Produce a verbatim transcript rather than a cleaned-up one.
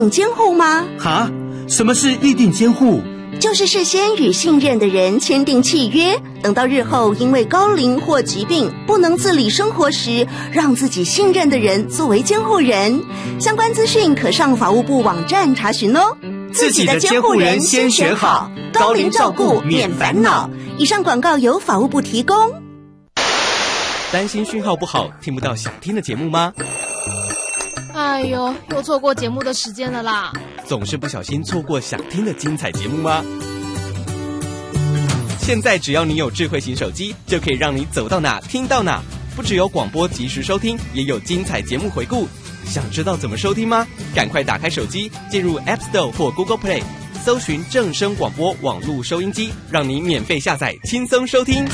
监护吗？ 哈？什么是议定监护？ 就是事先与信任的人签订契约，等到日后因为高龄或疾病不能自理生活时，让自己信任的人作为监护人。相关资讯可上法务部网站查询哦。 自己的监护人先选好，高龄照顾免烦恼。 以上广告由法务部提供。 担心讯号不好，听不到想听的节目吗？ 哎呦，又错过节目的时间了啦！ 总是不小心错过想听的精彩节目吗？现在只要你有智慧型手机，就可以让你走到哪听到哪。不只有广播及时收听，也有精彩节目回顾。想知道怎么收听吗？赶快打开手机，进入 App Store 或 Google Play， 搜寻正声广播网络收音机，让你免费下载，轻松收听。